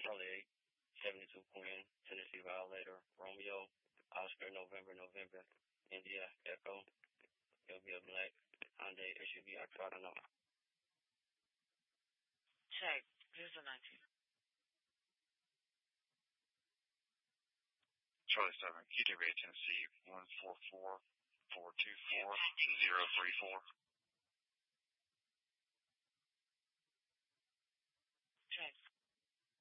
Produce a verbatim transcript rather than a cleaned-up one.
Charlie eight, seventy-two Queen, Tennessee Violator, Romeo, Oscar, November, November, India, Echo, L B Black, Hyundai, S U V, I try to know. Check. Here's the nineteen. Charlie seven, Q W A Tennessee, one four four four two four zero three four.